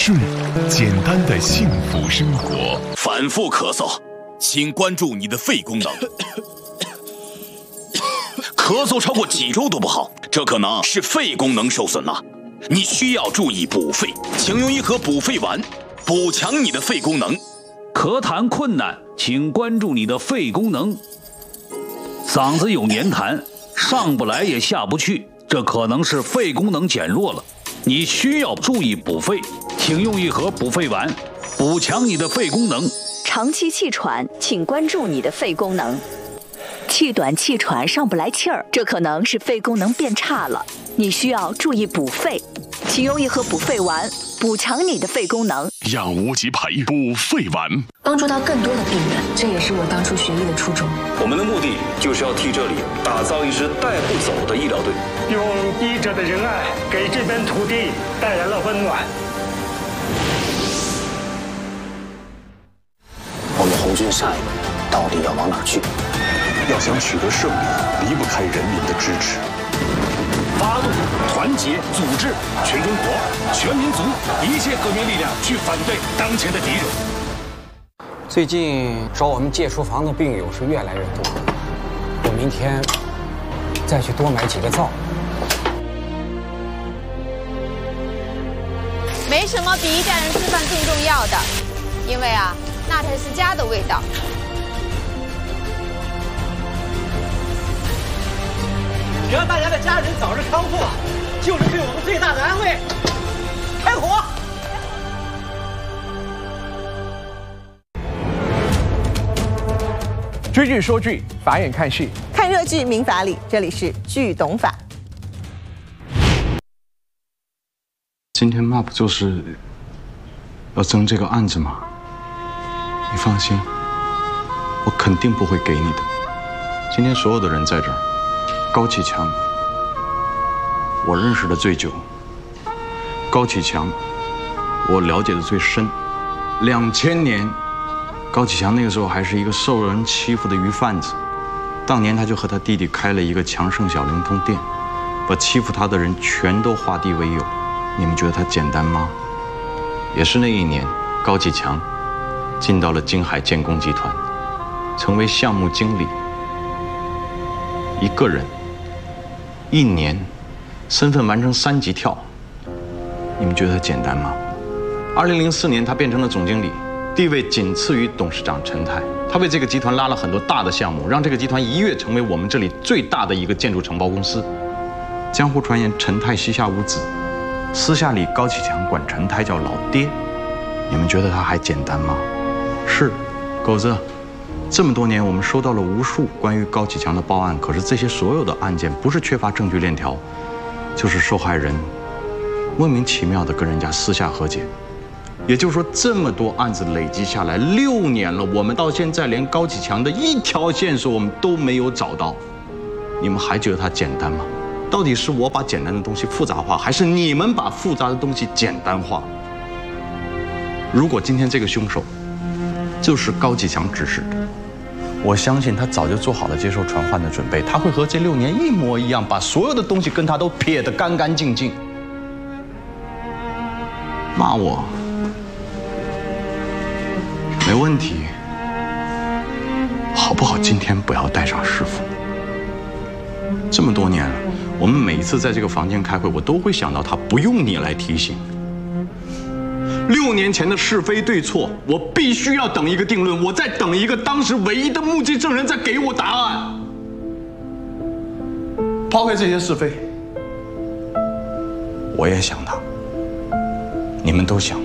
顺，简单的幸福生活。 反复咳嗽，请关注你的肺功能。咳嗽超过几周都不好，这可能是肺功能受损了。你需要注意补肺，请用一盒补肺丸，补强你的肺功能。 咳痰困难，请关注你的肺功能。嗓子有黏痰，上不来也下不去，这可能是肺功能减弱了。你需要注意补肺，请用一盒补肺丸，补强你的肺功能。 长期气喘，请关注你的肺功能。气短气喘上不来气儿，这可能是肺功能变差了，你需要注意补肺，请用一盒补肺丸，补强你的肺功能。 养无极培补肺丸， 帮助到更多的病人，这也是我当初学医的初衷。 我们的目的就是要替这里打造一支带不走的医疗队， 用医者的仁爱给这片土地带来了温暖。 我们红军下一步到底要往哪去？ 要想取得胜利，离不开人民的支持。 发动团结组织全中国全民族一切革命力量去反对当前的敌人。 最近找我们借书房的病友是越来越多，我明天再去多买几个皂。 没什么比一家人吃饭更重要的，因为那才是家的味道。 只要大家的家人早日康复，就是对我们最大的安慰。开火！ 追剧说剧，法眼看戏， 看热剧明法理。这里是剧懂法。 今天嘛不就是要争这个案子吗？你放心，我肯定不会给你的。今天所有的人在这儿。高启强，我认识的最久。高启强，我了解的最深。2000年，高启强那个时候还是一个受人欺负的鱼贩子。当年他就和他弟弟开了一个强盛小灵通店，把欺负他的人全都化敌为友。你们觉得他简单吗？也是那一年，高启强进到了京海建工集团，成为项目经理。一个人。1年，身份完成3级跳，你们觉得他简单吗？2004年，他变成了总经理，地位仅次于董事长陈泰。他为这个集团拉了很多大的项目，让这个集团一跃成为我们这里最大的一个建筑承包公司。江湖传言陈泰膝下无子，私下里高启强管陈泰叫老爹。你们觉得他还简单吗？是，狗子。这么多年，我们收到了无数关于高启强的报案，可是这些所有的案件不是缺乏证据链条，就是受害人莫名其妙的跟人家私下和解。也就是说，这么多案子累积下来6年了，我们到现在连高启强的一条线索我们都没有找到。你们还觉得它简单吗？到底是我把简单的东西复杂化，还是你们把复杂的东西简单化？如果今天这个凶手就是高启强指使的，我相信他早就做好了接受传唤的准备，他会和这6年一模一样，把所有的东西跟他都撇得干干净净。骂我没问题，好不好？今天不要带上师傅。这么多年了，我们每一次在这个房间开会，我都会想到他，不用你来提醒。6年前的是非对错，我必须要等一个定论，我在等一个当时唯一的目击证人在给我答案。抛开这些是非，我也想他，你们都想。